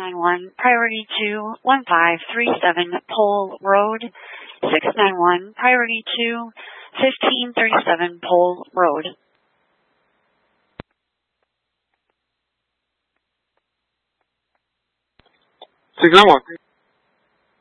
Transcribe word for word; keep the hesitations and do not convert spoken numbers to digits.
nine one, priority to one five three seven Pole Road. six nine one, priority to fifteen thirty-seven Pole Road. six nine one.